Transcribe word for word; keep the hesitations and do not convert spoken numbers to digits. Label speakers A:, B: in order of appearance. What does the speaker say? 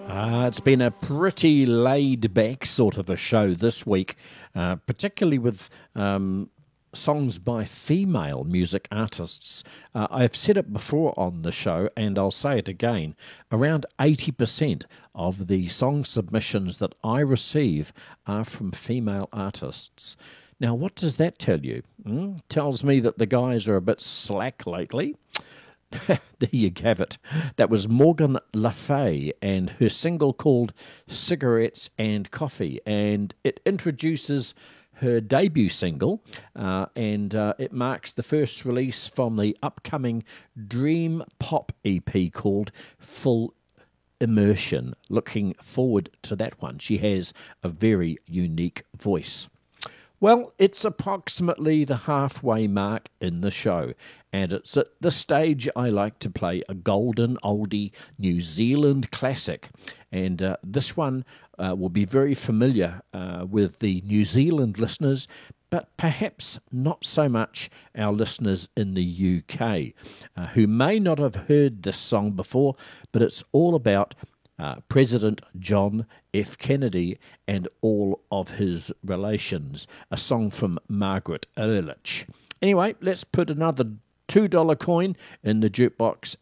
A: Uh, it's been a pretty laid-back sort of a show this week, uh, particularly with um, songs by female music artists. Uh, I've said it before on the show, and I'll say it again. Around eighty percent of the song submissions that I receive are from female artists. Now, what does that tell you? Hmm? Tells me that the guys are a bit slack lately. There you have it. That was Morgan Le Fay and her single called Cigarettes and Coffee, and it introduces her debut single, uh, and uh, it marks the first release from the upcoming Dream Pop E P called Full Immersion. Looking forward to that one. She has a very unique voice. Well, it's approximately the halfway mark in the show, and it's at this stage I like to play a golden oldie New Zealand classic, and uh, this one uh, will be very familiar uh, with the New Zealand listeners, but perhaps not so much our listeners in the U K, uh, who may not have heard this song before, but it's all about Uh, President John F. Kennedy and all of his relations. A song from Margaret Ehrlich. Anyway, let's put another two dollar coin in the jukebox